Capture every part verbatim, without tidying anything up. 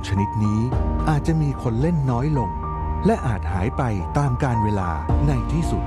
ชนิดนี้อาจจะมีคนเล่นน้อยลงและอาจหายไปตามกาลเวลาในที่สุด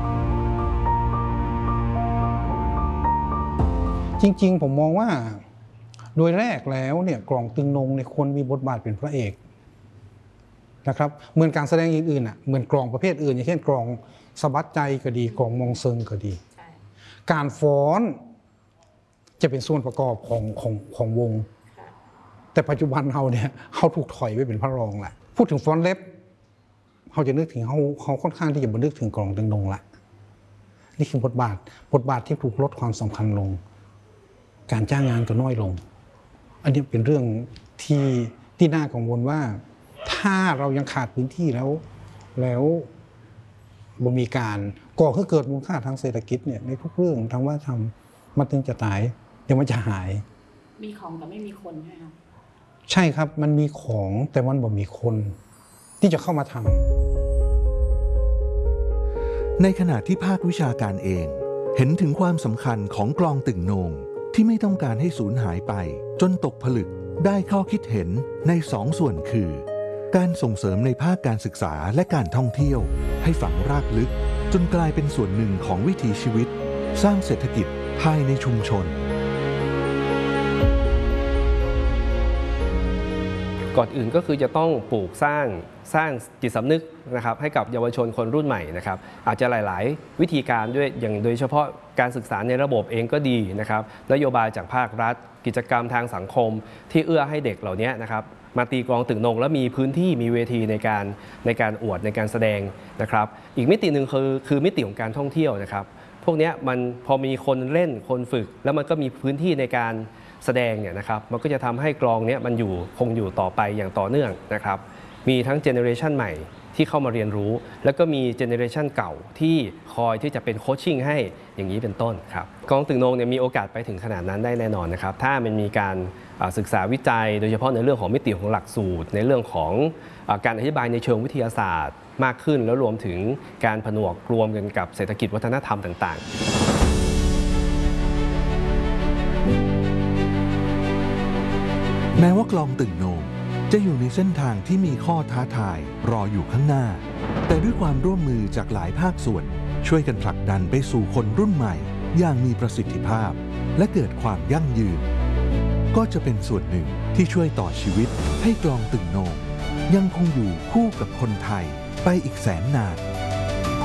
จริงๆผมมองว่าโดยแรกแล้วเนี่ยกลองตึงนงในควรมีบทบาทเป็นพระเอกนะครับเหมือนการแสดงอื่นๆอ่ะเหมือนกลองประเภทอื่นอย่างเช่นกลองสะบัดใจก็ดีกลองมองเซิงก็ดีการฟ้อนจะเป็นส่วนประกอบของของของวงแต่ปัจจุบันเราเนี่ยเขาถูกถอยไปเป็นพระรองแหละพูดถึงฟ้อนเล็บเขาจะนึกถึงเขาเขาค่อนข้างที่จะบันทึกถึงกลองตึงนงละนี่คือบทบาทบทบาทที่ถูกลดความสำคัญลงการจ้างงานก็น้อยลงอันนี้เป็นเรื่องที่ที่น่ากังวลว่าถ้าเรายังขาดพื้นที่แล้วแล้วบ่มีการก่อให้เกิดมูลค่าทางเศรษฐกิจเนี่ยในทุกเรื่องทางว่าทำมันถึงจะตายเดี๋ยวมันจะหายมีของแต่ไม่มีคนใช่ไหมครับใช่ครับมันมีของแต่มันบ่มีคนที่จะเข้ามาทำในขณะที่ภาควิชาการเองเห็นถึงความสำคัญของกลองตึงโหน่งที่ไม่ต้องการให้สูญหายไปจนตกผลึกได้ข้อคิดเห็นในสองส่วนคือการส่งเสริมในภาคการศึกษาและการท่องเที่ยวให้ฝังรากลึกจนกลายเป็นส่วนหนึ่งของวิถีชีวิตสร้างเศรษฐกิจภายในชุมชนก่อนอื่นก็คือจะต้องปลูกสร้างสร้างจิตสำนึกนะครับให้กับเยาวชนคนรุ่นใหม่นะครับอาจจะหลายๆวิธีการด้วยอย่างโดยเฉพาะการศึกษาในระบบเองก็ดีนะครับนโยบายจากภาครัฐกิจกรรมทางสังคมที่เอื้อให้เด็กเหล่านี้นะครับมาตีกลองตึงนงและมีพื้นที่มีเวทีในการในการอวดในการแสดงนะครับอีกมิติหนึ่งคือคือมิติของการท่องเที่ยวนะครับพวกนี้มันพอมีคนเล่นคนฝึกแล้วมันก็มีพื้นที่ในการแสดงเนี่ยนะครับมันก็จะทำให้กลองนี้มันอยู่คงอยู่ต่อไปอย่างต่อเนื่องนะครับมีทั้งเจเนอเรชันใหม่ที่เข้ามาเรียนรู้แล้วก็มีเจเนอเรชันเก่าที่คอยที่จะเป็นโคชชิ่งให้อย่างนี้เป็นต้นครับกลองตึงนงเนี่ยมีโอกาสไปถึงขนาดนั้นได้แน่นอนนะครับถ้ามันมีการศึกษาวิจัยโดยเฉพาะในเรื่องของมิติของหลักสูตรในเรื่องของการอธิบายในเชิงวิทยาศาสตร์มากขึ้นแล้วรวมถึงการผนวกรวมกันกับเศรษฐกิจวัฒนธรรมต่างๆแม้ว่ากลองตึงโหน่งจะอยู่ในเส้นทางที่มีข้อท้าทายรออยู่ข้างหน้าแต่ด้วยความร่วมมือจากหลายภาคส่วนช่วยกันผลักดันไปสู่คนรุ่นใหม่อย่างมีประสิทธิภาพและเกิดความยั่งยืนก็จะเป็นส่วนหนึ่งที่ช่วยต่อชีวิตให้กลองตึงโหน่งยังคงอยู่คู่กับคนไทยไปอีกแสนนาน